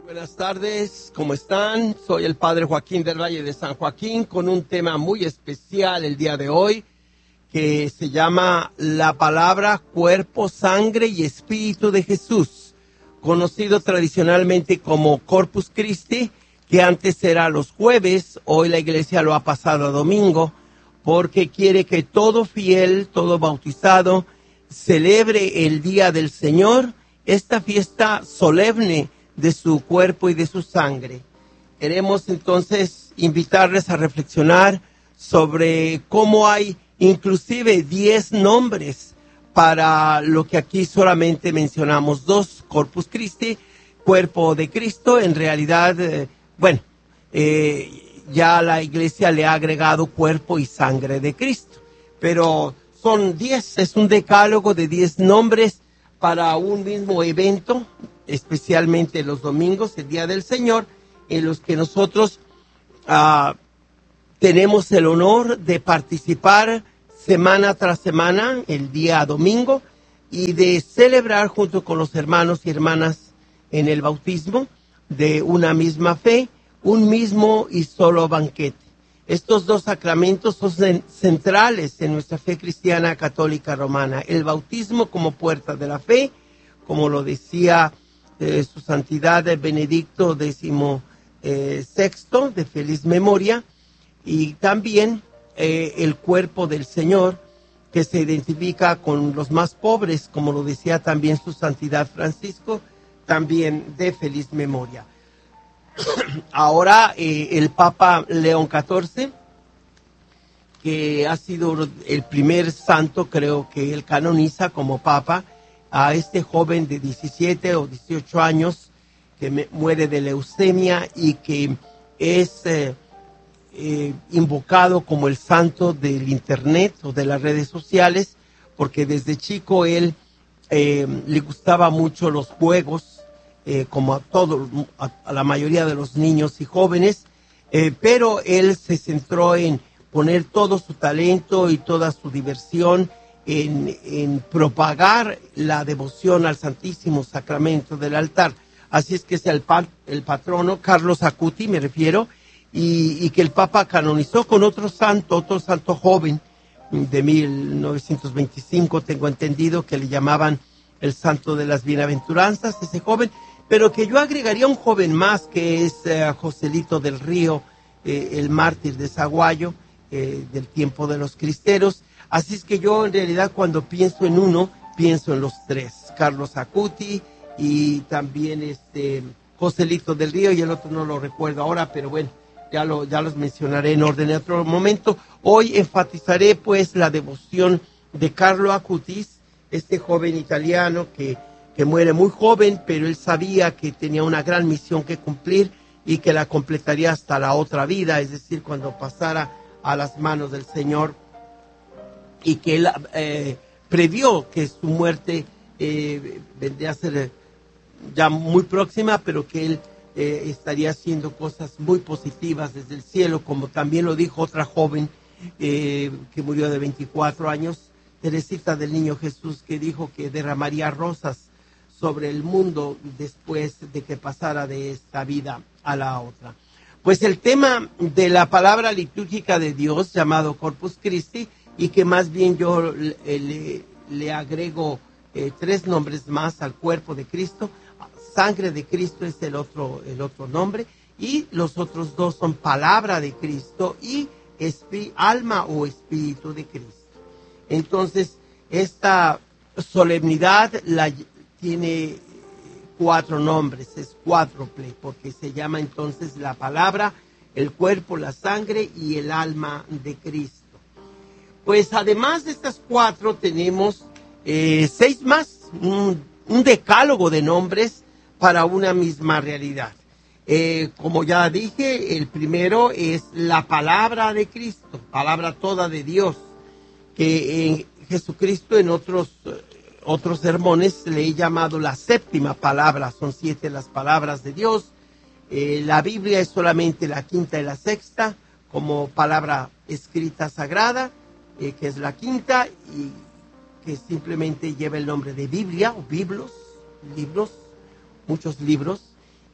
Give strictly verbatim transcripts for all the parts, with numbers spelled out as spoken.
Buenas tardes, ¿cómo están? Soy el Padre Joaquín del Valle de San Joaquín con un tema muy especial el día de hoy que se llama la palabra cuerpo, sangre y espíritu de Jesús, conocido tradicionalmente como Corpus Christi, que antes era los jueves, hoy la iglesia lo ha pasado a domingo, porque quiere que todo fiel, todo bautizado, celebre el día del Señor, esta fiesta solemne de su cuerpo y de su sangre. Queremos entonces invitarles a reflexionar sobre cómo hay inclusive diez nombres para lo que aquí solamente mencionamos dos, Corpus Christi, cuerpo de Cristo. En realidad, eh, bueno, eh, ya la iglesia le ha agregado cuerpo y sangre de Cristo, pero son diez, es un decálogo de diez nombres para un mismo evento, especialmente los domingos, el Día del Señor, en los que nosotros uh, tenemos el honor de participar semana tras semana, el día domingo, y de celebrar junto con los hermanos y hermanas en el bautismo de una misma fe, un mismo y solo banquete. Estos dos sacramentos son centrales en nuestra fe cristiana católica romana. El bautismo como puerta de la fe, como lo decía eh, su santidad Benedicto décimo sexto, de feliz memoria, y también eh, el cuerpo del Señor, que se identifica con los más pobres, como lo decía también su santidad Francisco, también de feliz memoria. Ahora eh, el Papa León catorce, que ha sido el primer santo, creo que él canoniza como Papa, a este joven de diecisiete o dieciocho años que me, muere de leucemia y que es eh, eh, invocado como el santo del internet o de las redes sociales, porque desde chico él eh, le gustaba mucho los juegos, eh, como a todos, a, a la mayoría de los niños y jóvenes, eh, pero él se centró en poner todo su talento y toda su diversión En, en propagar la devoción al Santísimo Sacramento del altar. Así es que es el, pa, el patrono, Carlos Acuti, me refiero, y, y que el Papa canonizó con otro santo, otro santo joven de mil novecientos veinticinco, tengo entendido que le llamaban el santo de las bienaventuranzas, ese joven, pero que yo agregaría un joven más, que es eh, Joselito del Río, eh, el mártir de Zaguayo, eh, del tiempo de los cristeros. Así es que yo en realidad cuando pienso en uno, pienso en los tres, Carlos Acuti y también este Joselito del Río, y el otro no lo recuerdo ahora, pero bueno, ya, lo, ya los mencionaré en orden en otro momento. Hoy enfatizaré pues la devoción de Carlo Acutis, este joven italiano que, que muere muy joven, pero él sabía que tenía una gran misión que cumplir y que la completaría hasta la otra vida, es decir, cuando pasara a las manos del Señor, y que él eh, previó que su muerte eh, vendría a ser eh, ya muy próxima, pero que él eh, estaría haciendo cosas muy positivas desde el cielo, como también lo dijo otra joven eh, que murió de veinticuatro años, Teresita del Niño Jesús, que dijo que derramaría rosas sobre el mundo después de que pasara de esta vida a la otra. Pues el tema de la palabra litúrgica de Dios, llamado Corpus Christi, y que más bien yo le, le, le agrego eh, tres nombres más al cuerpo de Cristo. Sangre de Cristo es el otro, el otro nombre, y los otros dos son palabra de Cristo y espi, alma o espíritu de Cristo. Entonces, esta solemnidad la, tiene cuatro nombres, es cuádruple, porque se llama entonces la palabra, el cuerpo, la sangre y el alma de Cristo. Pues además de estas cuatro tenemos eh, seis más, un, un decálogo de nombres para una misma realidad. Eh, como ya dije, el primero es la palabra de Cristo, palabra toda de Dios, que en Jesucristo en otros, otros sermones le he llamado la séptima palabra, son siete las palabras de Dios. Eh, la Biblia es solamente la quinta y la sexta como palabra escrita sagrada, Eh, que es la quinta y que simplemente lleva el nombre de Biblia o Biblos, libros, muchos libros,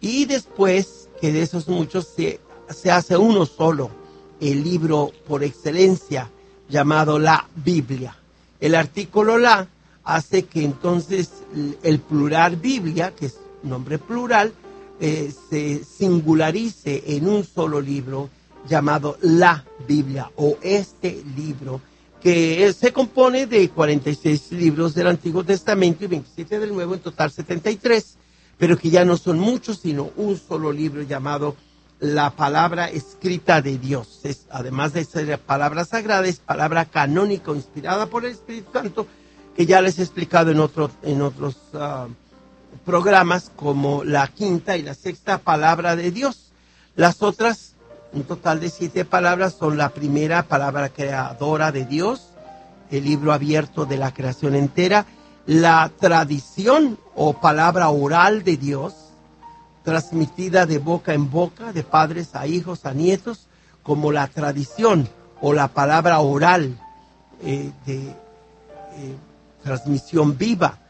Y después que de esos muchos se, se hace uno solo, el libro por excelencia llamado la Biblia. El artículo la hace que entonces el plural Biblia, que es nombre plural, eh, se singularice en un solo libro llamado la Biblia o este libro, que se compone de cuarenta y seis libros del Antiguo Testamento y veintisiete del Nuevo, en total setenta y tres, pero que ya no son muchos, sino un solo libro llamado la palabra escrita de Dios. Es, además de ser palabra sagrada, es palabra canónica, inspirada por el Espíritu Santo, que ya les he explicado en, otro, en otros uh, programas, como la quinta y la sexta palabra de Dios. Las otras, un total de siete palabras, son la primera palabra creadora de Dios, el libro abierto de la creación entera, la tradición o palabra oral de Dios, transmitida de boca en boca, de padres a hijos, a nietos, como la tradición o la palabra oral eh, de eh, transmisión viva